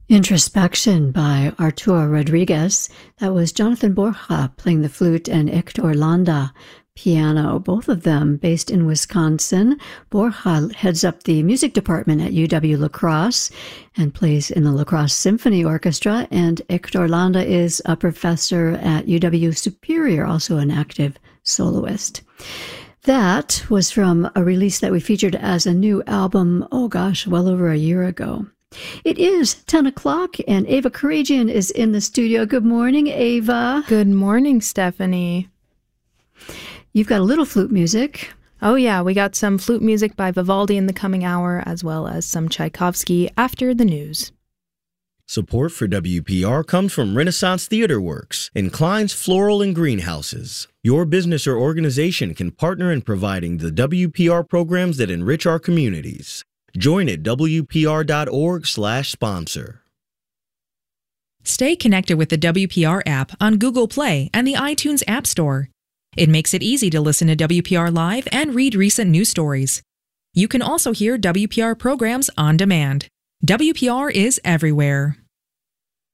Introspection by Arturo Rodriguez. That was Jonathan Borja playing the flute and Hector Landa piano, both of them based in Wisconsin. Borja heads up the music department at UW La Crosse and plays in the La Crosse Symphony Orchestra, and Hector Landa is a professor at UW Superior, also an active soloist. That was from a release that we featured as a new album, well over a year ago. It is 10 o'clock, and Ava Karagian is in the studio. Good morning, Ava. Good morning, Stephanie. You've got a little flute music. Oh, yeah. We got some flute music by Vivaldi in the coming hour, as well as some Tchaikovsky after the news. Support for WPR comes from Renaissance Theater Works and Klein's Floral and Greenhouses. Your business or organization can partner in providing the WPR programs that enrich our communities. Join at WPR.org/sponsor. Stay connected with the WPR app on Google Play and the iTunes App Store. It makes it easy to listen to WPR Live and read recent news stories. You can also hear WPR programs on demand. WPR is everywhere.